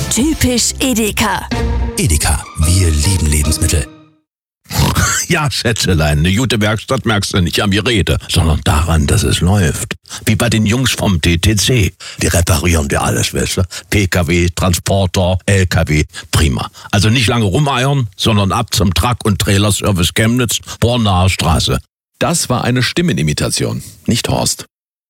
Typisch Edeka. Edeka, wir lieben Lebensmittel. Ja, Schätzelein, eine gute Werkstatt merkst du nicht am Gerede, sondern daran, dass es läuft. Wie bei den Jungs vom TTC. Die reparieren dir alles, weißt du? PKW, Transporter, LKW, prima. Also nicht lange rumeiern, sondern ab zum Truck- und Trailerservice Chemnitz, Bornaer Straße. Das war eine Stimmenimitation, nicht Horst.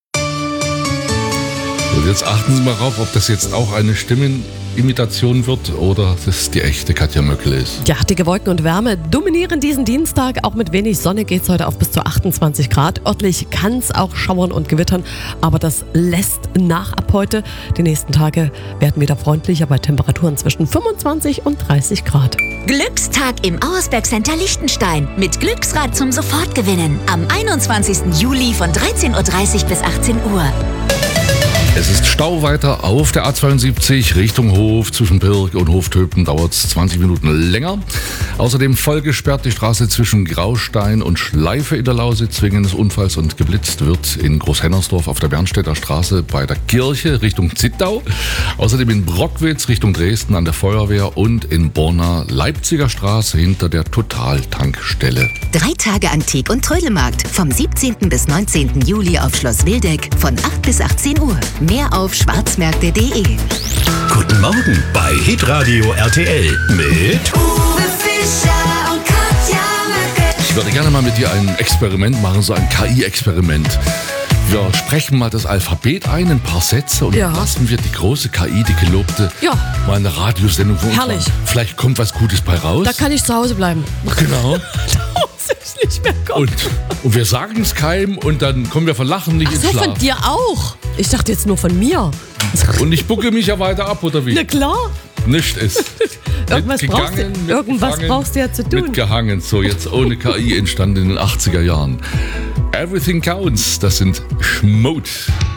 Und jetzt achten Sie mal drauf, ob das jetzt auch eine Stimmenimitation wird oder das die echte Katja Möckle ist. Ja, dicke Wolken und Wärme dominieren diesen Dienstag. Auch mit wenig Sonne geht es heute auf bis zu 28 Grad. Örtlich kann es auch schauern und gewittern, aber das lässt nach ab heute. Die nächsten Tage werden wieder freundlicher bei Temperaturen zwischen 25 und 30 Grad. Glückstag im Auersberg Center Liechtenstein mit Glücksrad zum Sofortgewinnen. Am 21. Juli von 13.30 Uhr bis 18 Uhr. Es ist Stau weiter auf der A72 Richtung Hof. Zwischen Pirk und Hoftöpen dauert es 20 Minuten länger. Außerdem voll gesperrt die Straße zwischen Graustein und Schleife in der Lausitz wegen eines Unfalls und geblitzt wird in Großhennersdorf auf der Bernstädter Straße bei der Kirche Richtung Zittau. Außerdem in Brockwitz Richtung Dresden an der Feuerwehr und in Borna Leipziger Straße hinter der Total-Tankstelle. 3 Tage Antik- und Trödelmarkt vom 17. bis 19. Juli auf Schloss Wildeck von 8 bis 18 Uhr. Mehr auf schwarzmärkte.de. Guten Morgen bei Hitradio RTL mit Uwe Fischer und Katja Möckle. Ich würde gerne mal mit dir ein Experiment machen, so ein KI-Experiment. Wir sprechen mal das Alphabet ein paar Sätze und Ja. lassen wir die große KI, die gelobte, Ja. mal eine Radiosendung von uns Herrlich. machen. Vielleicht kommt was Gutes bei raus. Da kann ich zu Hause bleiben. Genau. Da muss ich nicht mehr kommen. Und wir sagen es keinem und dann kommen wir vor Lachen nicht Ach ins so, Schlaf. von dir auch. Ich dachte jetzt nur von mir. Und ich bucke mich ja weiter ab, oder wie? Na klar. Nicht ist. Irgendwas brauchst du ja zu tun. Mitgehangen, so jetzt ohne KI entstanden in den 80er Jahren. Everything Counts, das sind Schmode.